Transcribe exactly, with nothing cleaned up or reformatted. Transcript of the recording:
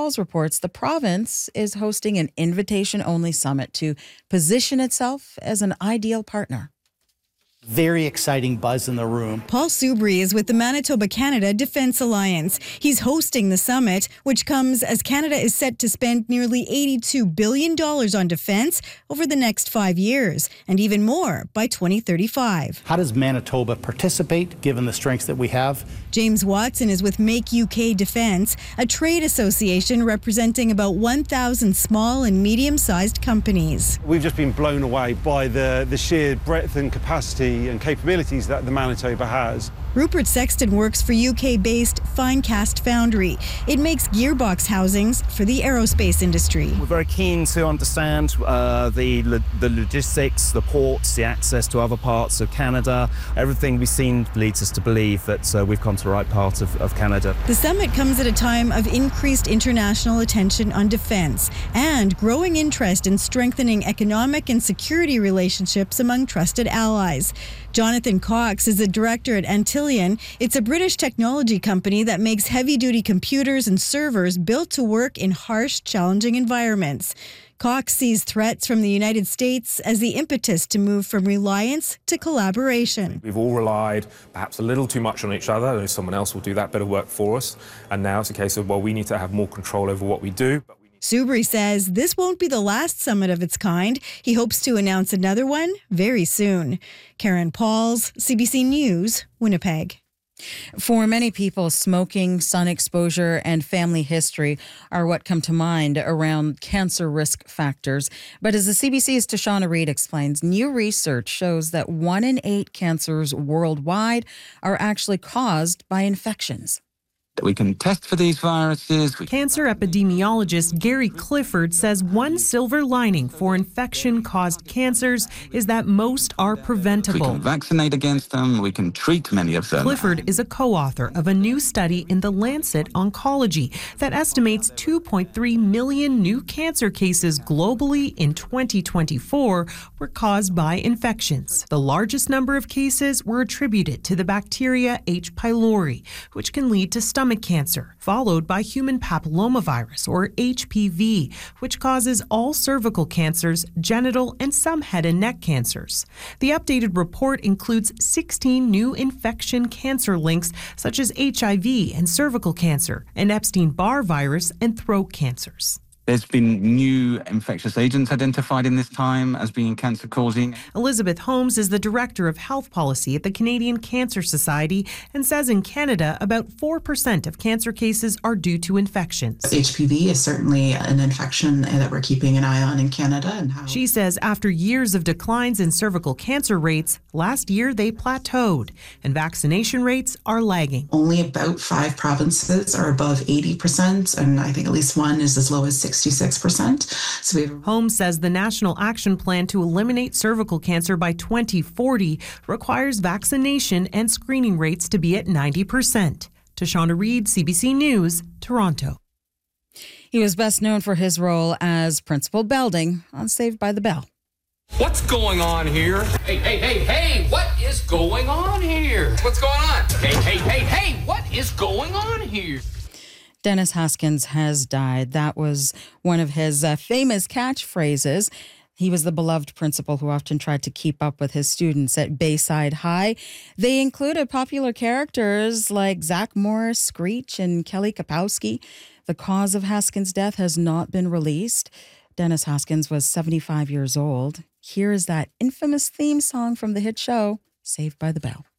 Pauls reports the province is hosting an invitation-only summit to position itself as an ideal partner. Very exciting buzz in the room. Paul Soubry is with the Manitoba-Canada Defence Alliance. He's hosting the summit, which comes as Canada is set to spend nearly eighty-two billion dollars on defence over the next five years, and even more by twenty thirty-five. How does Manitoba participate, given the strengths that we have? James Watson is with Make U K Defence, a trade association representing about one thousand small and medium-sized companies. We've just been blown away by the, the sheer breadth and capacity and capabilities that the Manitoba has. Rupert Sexton works for U K-based Finecast Foundry. It makes gearbox housings for the aerospace industry. We're very keen to understand uh, the, lo- the logistics, the ports, the access to other parts of Canada. Everything we've seen leads us to believe that uh, we've come to the right part of, of Canada. The summit comes at a time of increased international attention on defence and growing interest in strengthening economic and security relationships among trusted allies. Jonathan Cox is the director at Antillion. It's a British technology company that makes heavy-duty computers and servers built to work in harsh, challenging environments. Cox sees threats from the United States as the impetus to move from reliance to collaboration. We've all relied perhaps a little too much on each other, and someone else will do that better work for us. And now it's a case of, well, we need to have more control over what we do. Soubry says this won't be the last summit of its kind. He hopes to announce another one very soon. Karen Pauls, C B C News, Winnipeg. For many people, smoking, sun exposure, and family history are what come to mind around cancer risk factors. But as the C B C's Tashana Reid explains, new research shows that one in eight cancers worldwide are actually caused by infections. We can test for these viruses. We Cancer epidemiologist Gary Clifford says one silver lining for infection-caused cancers is that most are preventable. We can vaccinate against them. We can treat many of them. Clifford is a co-author of a new study in The Lancet Oncology that estimates two point three million new cancer cases globally in twenty twenty-four were caused by infections. The largest number of cases were attributed to the bacteria H. pylori, which can lead to stomach cancer, followed by human papillomavirus, or H P V, which causes all cervical cancers, genital, and some head and neck cancers. The updated report includes sixteen new infection cancer links, such as H I V and cervical cancer, and Epstein-Barr virus and throat cancers. There's been new infectious agents identified in this time as being cancer-causing. Elizabeth Holmes is the Director of Health Policy at the Canadian Cancer Society and says in Canada, about four percent of cancer cases are due to infections. H P V is certainly an infection that we're keeping an eye on in Canada. And how She says after years of declines in cervical cancer rates, last year they plateaued, and vaccination rates are lagging. Only about five provinces are above eighty percent, and I think at least one is as low as sixty-six percent. So we have... Holmes says the National Action Plan to eliminate cervical cancer by twenty forty requires vaccination and screening rates to be at ninety percent. Tashana Reid, C B C News, Toronto. He was best known for his role as Principal Belding on Saved by the Bell. What's going on here? Hey, hey, hey, hey, what is going on here? What's going on? Hey, hey, hey, hey, what is going on here? Dennis Haskins has died. That was one of his uh, famous catchphrases. He was the beloved principal who often tried to keep up with his students at Bayside High. They included popular characters like Zach Morris, Screech, and Kelly Kapowski. The cause of Haskins' death has not been released. Dennis Haskins was seventy-five years old. Here is that infamous theme song from the hit show, Saved by the Bell.